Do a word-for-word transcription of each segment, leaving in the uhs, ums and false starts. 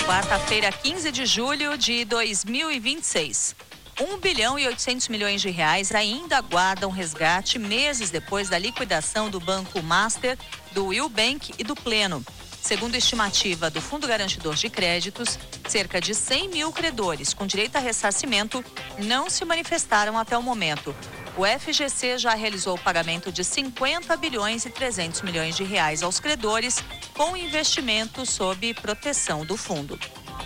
Quarta-feira, quinze de julho de dois mil e vinte e seis. um bilhão e oitocentos milhões de reais ainda aguardam resgate meses depois da liquidação do Banco Master, do Will Bank e do Pleno. Segundo estimativa do Fundo Garantidor de Créditos, cerca de cem mil credores com direito a ressarcimento não se manifestaram até o momento. O F G C já realizou o pagamento de cinquenta bilhões e trezentos milhões de reais aos credores, com investimento sob proteção do fundo.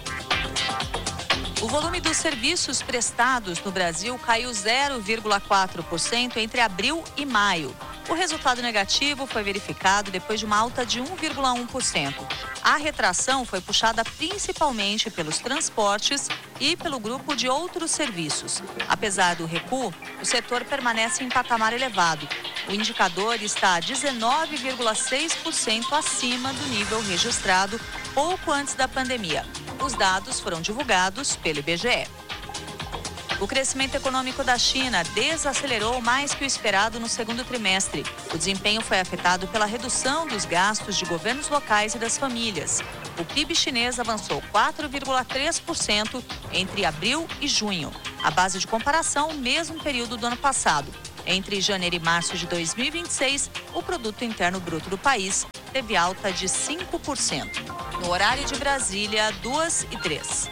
O volume dos serviços prestados no Brasil caiu zero vírgula quatro por cento entre abril e maio. O resultado negativo foi verificado depois de uma alta de um vírgula um por cento. A retração foi puxada principalmente pelos transportes e pelo grupo de outros serviços. Apesar do recuo, o setor permanece em patamar elevado. O indicador está dezenove vírgula seis por cento acima do nível registrado pouco antes da pandemia. Os dados foram divulgados pelo I B G E. O crescimento econômico da China desacelerou mais que o esperado no segundo trimestre. O desempenho foi afetado pela redução dos gastos de governos locais e das famílias. O P I B chinês avançou quatro vírgula três por cento entre abril e junho, a base de comparação mesmo período do ano passado. Entre janeiro e março de dois mil e vinte e seis, o produto interno bruto do país teve alta de cinco por cento. No horário de Brasília, duas e três.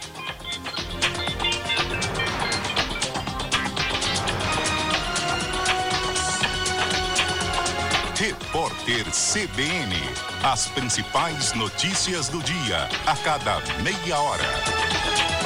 Repórter C B N. As principais notícias do dia, a cada meia hora.